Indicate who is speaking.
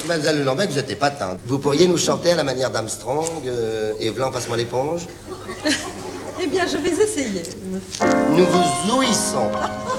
Speaker 1: Mademoiselle Lenormand, vous êtes épatante. Vous pourriez nous chanter à la manière d'Armstrong, Evelyn, passe-moi l'éponge.
Speaker 2: Eh bien, je vais essayer.
Speaker 1: Nous vous ouïssons.